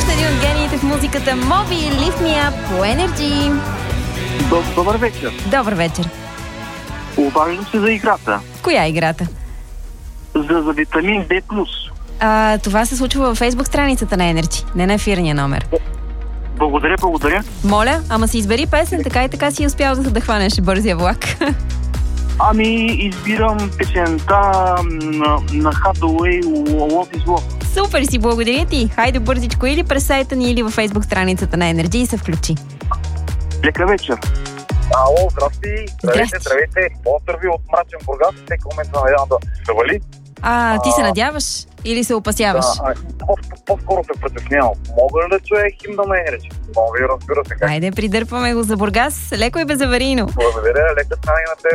Още един от гениите в музиката Моби, Lift Me Up по Energy. Добър вечер. Добър вечер. Обаждам се за играта. Коя е играта? За витамин D+. Това се случва във Фейсбук страницата на Energy, не на ефирния номер. Благодаря. Моля, ама си избери песен, така и така си успял да хванеш бързия влак. Избирам песента на Hathaway Love is Love. Супер си, благодаря ти. Хайде бързичко или през сайта ни, или във Фейсбук страницата на Energy и се включи. Лека вечер. Ало, здрасти. Здравейте. Поздрави от мрачен Бургас. Всеки момент се надявам да се вали. Ти се надяваш или се опасяваш? По-скоро се притеснявам. Мога ли да чуя химна на Енерджи? Мога, разбира се как. Хайде, придърпваме го за Бургас. Леко и безаварийно. Благодаря, лека стане на теб.